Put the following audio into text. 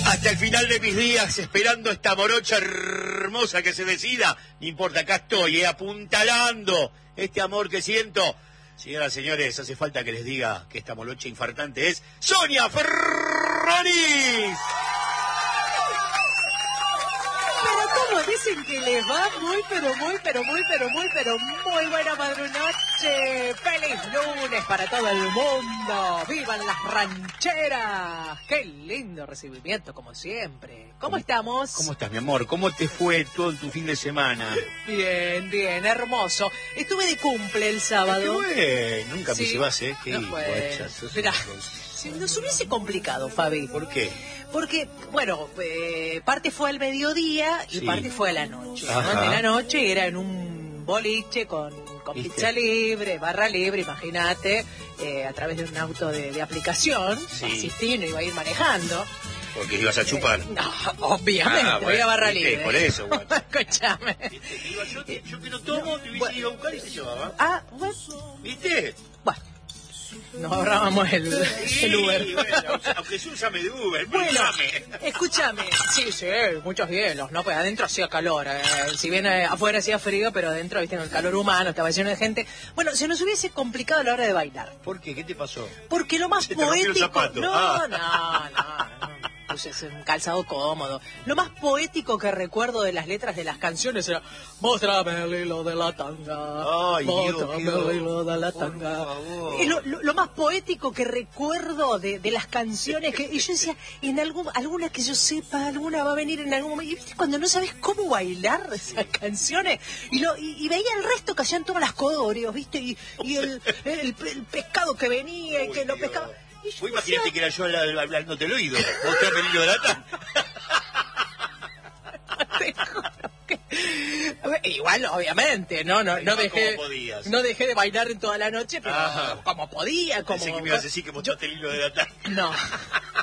Hasta el final de mis días, esperando esta morocha hermosa que se decida. No importa, acá estoy, apuntalando este amor que siento. Señoras y señores, hace falta que les diga que esta morocha infartante es Sonia Ferraris. ¿Cómo dicen que les va? Muy buena madrunoche. ¡Feliz lunes para todo el mundo! ¡Vivan las rancheras! ¡Qué lindo recibimiento, como siempre! ¿Cómo estamos? ¿Cómo estás, mi amor? ¿Cómo te fue todo tu fin de semana? Bien, hermoso. Estuve de cumple el sábado. Qué bueno, nunca me Sí, llevas, ¿eh? Qué no fue. Mirá, si nos hubiese complicado, Fabi. ¿Por qué? Porque, bueno, parte fue al mediodía y Sí. parte fue a la noche. Ajá. ¿No? De la noche era en un boliche con ¿Viste? pizza libre, barra libre, imagínate, a través de un auto de aplicación. Sí. Asistí, no iba a ir manejando. Porque ibas a chupar. No, obviamente, Ah, bueno, voy a barra ¿viste? libre. Por eso, guacho. Escúchame. ¿Viste? Yo que no tomo, te hubiese ido a buscar y te llevaba. Ah, bueno, ¿Viste? nos ahorrábamos el Uber. Sí, bueno, aunque yo llame de Uber, pero Bueno, llame. escúchame. Sí, muchos hielos, ¿no? Pues adentro hacía calor. Si bien afuera hacía frío, pero adentro, viste, en el calor humano, estaba lleno de gente. Bueno, se nos hubiese complicado a la hora de bailar. ¿Por qué? ¿Qué te pasó? Porque lo más Se te rompió el poético... zapato. No, Ah. no. Pues es un calzado cómodo. Lo más poético que recuerdo de las letras de las canciones era: Móstrame el hilo de la tanga. Ay, Dios, Móstrame Dios. el hilo de la Por tanga. favor. Es lo más poético que recuerdo de las canciones. Y yo decía, alguna que yo sepa, alguna va a venir en algún momento. Y viste, cuando no sabes cómo bailar esas canciones. Y veía el resto que hacían todas las coreos, ¿viste? Y el pescado que venía y Uy, que lo Dios. pescaba. Y yo Vos imagínate decía, que era yo hablándote el oído. Mostrame el hilo de la tanga. te juro que... Igual, obviamente, no Igual dejé, como podías. no dejé de bailar en toda la noche, pero Ajá. como podía, como... Pensé que me ibas a decir que mostraste el hilo de la tanga. No,